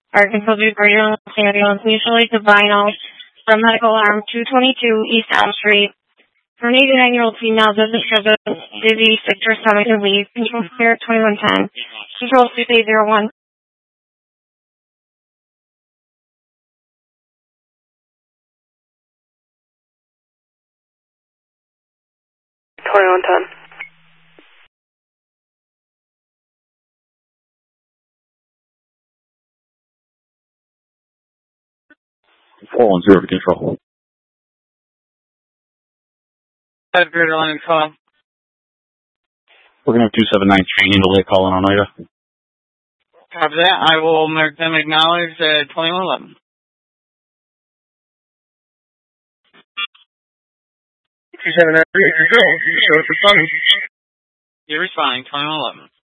Arkansas Duke Regional Ambulance, mutually to Vinyl from Medical Arm 222 East Elm Street. For an 89-year-old female, visit scheduled dizzy, sector stomach and leave. Control Spirit 2110. Control 6801. 2110. Four 1-0 to control. 5 Greater London call. We're going to have 279 training delay calling on Oneida. Copy that. I will mark them acknowledged at 2111. 279, go. You're responding. You're responding, 2111.